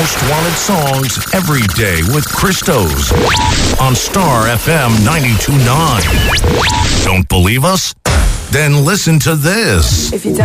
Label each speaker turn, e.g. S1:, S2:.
S1: most wanted songs every day with Christos on Star FM 92.9. Don't believe us? Then listen to this.